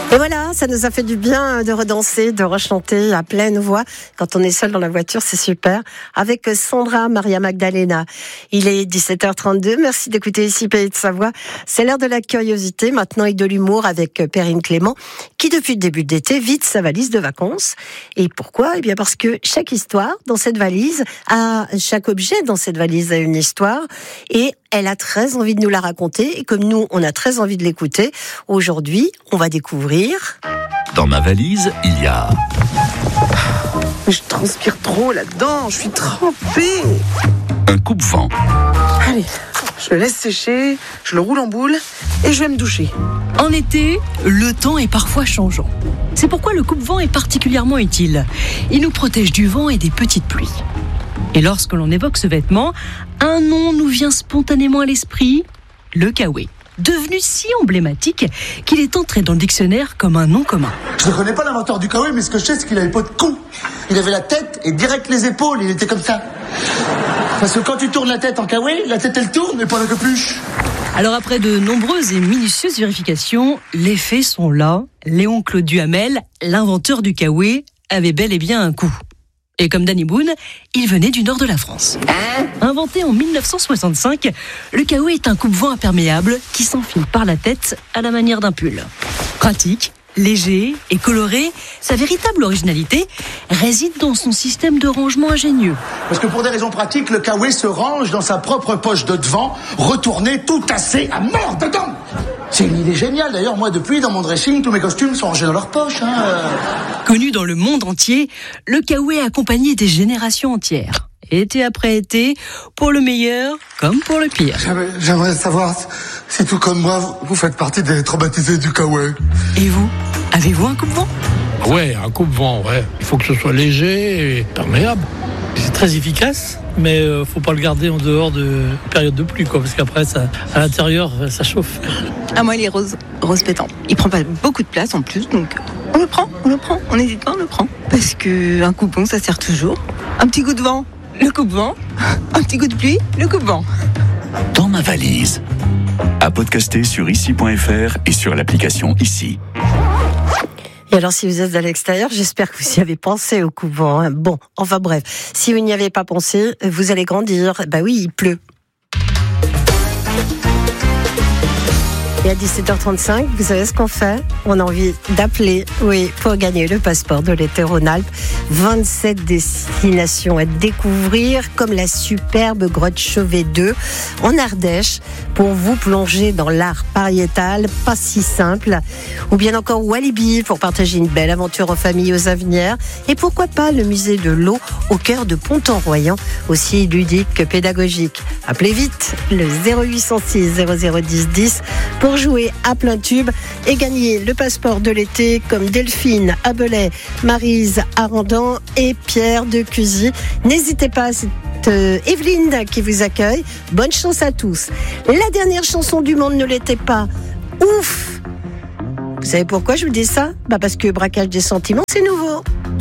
Et voilà, ça nous a fait du bien de redanser, de rechanter à pleine voix. Quand on est seul dans la voiture, c'est super. Avec Sandra Maria Magdalena. Il est 17h32. Merci d'écouter ici Pays de Savoie. C'est l'heure de la curiosité, maintenant, et de l'humour avec Perrine Clément, qui depuis le début de l'été vide sa valise de vacances. Et pourquoi? Eh bien, parce que chaque histoire dans cette valise chaque objet dans cette valise a une histoire. Et elle a très envie de nous la raconter. Et comme nous, on a très envie de l'écouter, aujourd'hui, on va découvrir... Dans ma valise, il y a... Je transpire trop là-dedans, je suis trempée. un coupe-vent. Allez, je le laisse sécher, je le roule en boule et je vais me doucher. En été, le temps est parfois changeant. C'est pourquoi le coupe-vent est particulièrement utile. Il nous protège du vent et des petites pluies. Et lorsque l'on évoque ce vêtement, un nom nous vient spontanément à l'esprit, le kawaii. Devenu si emblématique qu'il est entré dans le dictionnaire comme un nom commun. Je ne connais pas l'inventeur du kawaii, mais ce que je sais, c'est qu'il avait pas de cou. Il avait la tête et direct les épaules, il était comme ça. Parce que quand tu tournes la tête en kawaii, la tête elle tourne, mais pas la capuche. Alors après de nombreuses et minutieuses vérifications, les faits sont là. Léon Claude Duhamel, l'inventeur du kawaii, avait bel et bien un cou. Et comme Danny Boone, il venait du nord de la France. Inventé en 1965, le kawaii est un coupe-vent imperméable qui s'enfile par la tête à la manière d'un pull. Pratique, léger et coloré, sa véritable originalité réside dans son système de rangement ingénieux. Parce que pour des raisons pratiques, le kawaii se range dans sa propre poche de devant, retourné, tout tassé, à mort dedans. C'est une idée géniale. D'ailleurs, moi, depuis, dans mon dressing, tous mes costumes sont rangés dans leur poche. Connu dans le monde entier, le kawaii a accompagné des générations entières. Été après été, pour le meilleur comme pour le pire. J'aimerais savoir si tout comme moi, vous faites partie des traumatisés du kawaii. Et vous, avez-vous un coupe-vent ? Ouais, un coupe-vent, ouais. Il faut que ce soit léger et perméable. C'est très efficace, mais faut pas le garder en dehors de période de pluie, quoi, parce qu'après, à l'intérieur, ça chauffe. Ah, moi, il est rose pétant. Il prend pas beaucoup de place en plus, donc on le prend. On n'hésite pas, on le prend. Parce que un coupe-vent, ça sert toujours. Un petit coup de vent, le coupe-vent. Un petit coup de pluie, le coupe-vent. Dans ma valise. À podcaster sur ici.fr et sur l'application Ici. Et alors, si vous êtes à l'extérieur, j'espère que vous y avez pensé au coupe-vent. Hein. Bon, enfin bref, si vous n'y avez pas pensé, vous allez grandir. Bah oui, il pleut. Et à 17h35, vous savez ce qu'on fait ? On a envie d'appeler, oui, pour gagner le passeport de l'été Rhône-Alpes. 27 destinations à découvrir, comme la superbe grotte Chauvet 2 en Ardèche, pour vous plonger dans l'art pariétal, pas si simple. Ou bien encore Walibi, pour partager une belle aventure en famille aux Avenières. Et pourquoi pas le musée de l'eau au cœur de Pont-en-Royan, aussi ludique que pédagogique. Appelez vite le 0806 0010 10 pour jouer à plein tube et gagner le passeport de l'été comme Delphine à Belay, Maryse à Randan et Pierre de Cusy. N'hésitez pas, c'est Evelyne qui vous accueille. Bonne chance à tous. La dernière chanson du monde ne l'était pas. Ouf! Vous savez pourquoi je vous dis ça? Parce que braquage des sentiments, c'est nouveau.